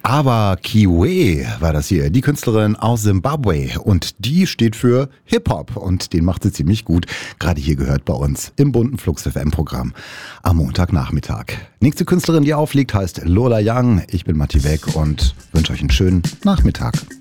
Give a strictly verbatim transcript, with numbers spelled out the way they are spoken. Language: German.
Aber Kiwe war das hier, die Künstlerin aus Zimbabwe. Und die steht für Hip-Hop und den macht sie ziemlich gut. Gerade hier gehört bei uns im bunten Flux F M-Programm am Montagnachmittag. Nächste Künstlerin, die auflegt, heißt Lola Young. Ich bin Matti Beck und wünsche euch einen schönen Nachmittag.